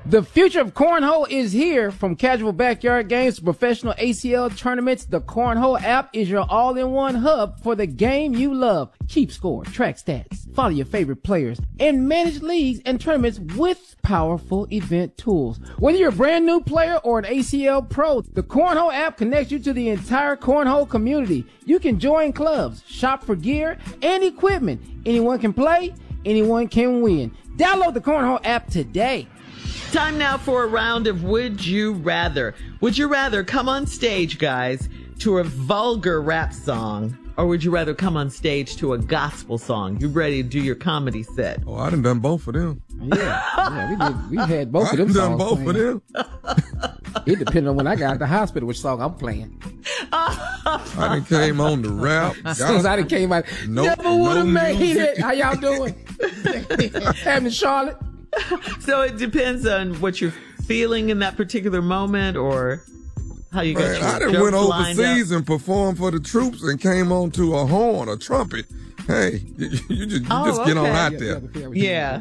The future of cornhole is here. From casual backyard games to professional ACL tournaments, the Cornhole app is your all-in-one hub for the game you love. Keep score, track stats, follow your favorite players, and manage leagues and tournaments with powerful event tools. Whether you're a brand new player or an ACL pro, the Cornhole app connects you to the entire cornhole community. You can join clubs, shop for gear and equipment. Anyone can play, anyone can win. Download the Cornhole app today. Time now for a round of Would You Rather. Would you rather come on stage, guys, to a vulgar rap song, or would you rather come on stage to a gospel song? You ready to do your comedy set? Oh, I done both of them. Yeah, we had both of them songs. I done both playing. of them. It depended on when I got out the hospital, which song I'm playing. I done came on the rap. As soon as I done came out, never would have made it. How y'all doing? Having Charlotte. So it depends on what you're feeling in that particular moment, or how you got your I done jokes went lined overseas up. and performed for the troops and came on to a horn, a trumpet. Hey, you just get on out there. Yeah.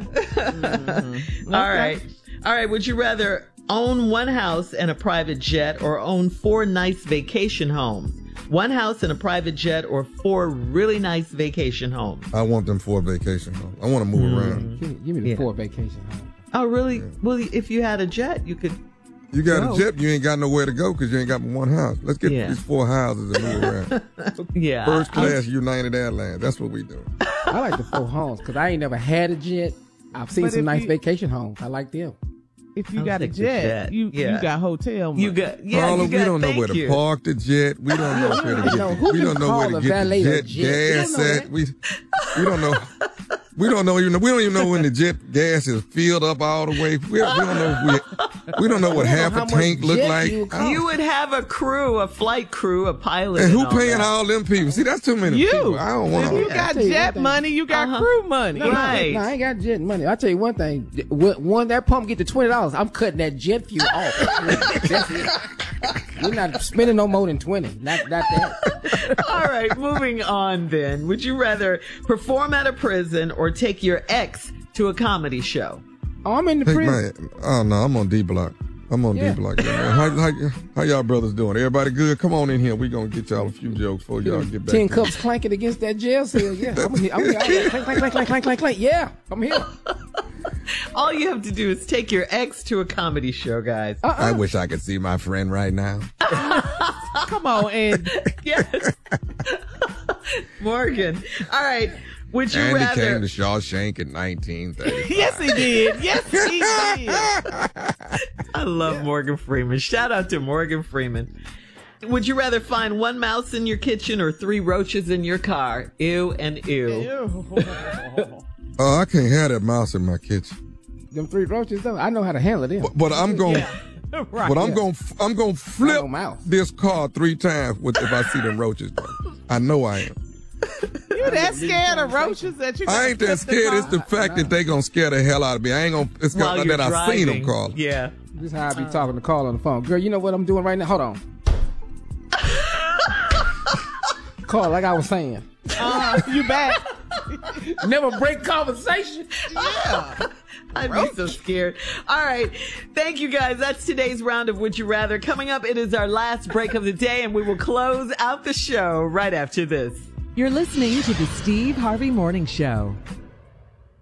All right. Would you rather own one house and a private jet, or own 4 nice vacation homes? One house and a private jet, or 4 really nice vacation homes? I want them 4 vacation homes. I want to move around. Give me the 4 vacation homes. Oh, really? Yeah. Well, if you had a jet, you could. You got a jet, you ain't got nowhere to go because you ain't got one house. Let's get these 4 houses and move around. Yeah. First class United Airlines. That's what we do. I like the 4 homes because I ain't never had a jet. I've seen some nice vacation homes. I like them. If you got a jet, you got hotel money. We don't know where to park the jet. We don't know where to get. We don't know where to get the jet gas at. We don't know. We don't even know when the jet gas is filled up all the way. We don't know what half a tank look like. You would have a crew, a flight crew, a pilot. And who paying all them people? See, that's too many people. I don't want to. If you got jet money, you got crew money. Right. No, I ain't got jet money. I'll tell you one thing. When that pump get to $20, I'm cutting that jet fuel off. We're not spending no more than 20. Not that. All right, moving on then. Would you rather perform at a prison or take your ex to a comedy show? Oh, I'm in the prison. No, I'm on D Block. D Block. How y'all brothers doing? Everybody good? Come on in here. We gonna get y'all a few jokes before y'all get back. 10 cups clanking against that jail cell. Yeah, I'm here. Clank. Yeah, I'm here. All you have to do is take your ex to a comedy show, guys. I wish I could see my friend right now. Come on, Ed. Yes. Morgan. All right. Would you Andy rather... came to Shawshank in 1935. Yes, he did. Yes, he did. I love Morgan Freeman. Shout out to Morgan Freeman. Would you rather find 1 mouse in your kitchen or 3 roaches in your car? Ew and ew. I can't have that mouse in my kitchen. Them 3 roaches, though, I know how to handle them. But I'm going. Yeah. Right. But I'm going to flip this car 3 times if I see them roaches. Though. I know I am. You that scared of roaches that you? I ain't that scared. It's the fact that they gonna scare the hell out of me. I ain't gonna. It's not that I've seen them, Carl. Yeah. This is how I be talking to Carl on the phone. Girl, you know what I'm doing right now? Hold on. Carl, like I was saying. You back? Never break conversation. Yeah. I'd be so scared. All right. Thank you, guys. That's today's round of Would You Rather. Coming up, it is our last break of the day, and we will close out the show right after this. You're listening to the Steve Harvey Morning Show.